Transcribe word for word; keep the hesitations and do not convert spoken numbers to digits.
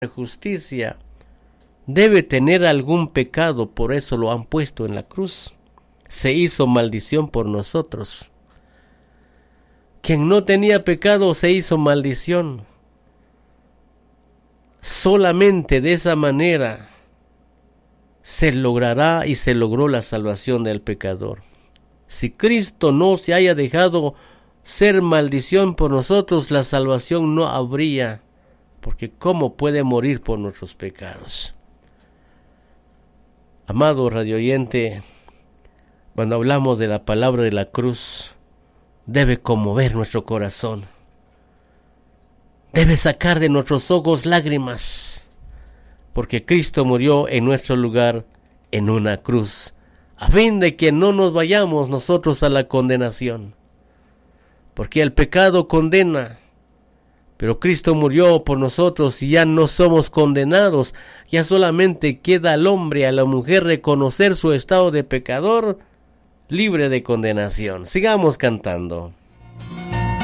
justicia debe tener algún pecado, por eso lo han puesto en la cruz. Se hizo maldición por nosotros. Quien no tenía pecado se hizo maldición. Solamente de esa manera se logrará y se logró la salvación del pecador. Si Cristo no se haya dejado ser maldición por nosotros, la salvación no habría, porque ¿cómo puede morir por nuestros pecados? Amado radioyente, cuando hablamos de la palabra de la cruz, debe conmover nuestro corazón. Debe sacar de nuestros ojos lágrimas, porque Cristo murió en nuestro lugar en una cruz, a fin de que no nos vayamos nosotros a la condenación. Porque el pecado condena, pero Cristo murió por nosotros y ya no somos condenados. Ya solamente queda al hombre, a la mujer, reconocer su estado de pecador, libre de condenación. Sigamos cantando.